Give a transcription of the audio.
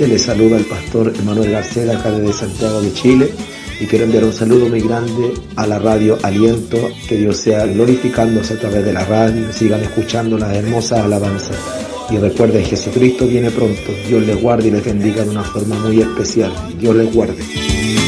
nuevamente. Les saluda el pastor Emanuel García, acá desde Santiago de Chile, y quiero enviar un saludo muy grande a la radio Aliento. Que Dios sea glorificándose a través de la radio, sigan escuchando las hermosas alabanzas. Y recuerden, Jesucristo viene pronto. Dios les guarde y les bendiga de una forma muy especial. Dios les guarde.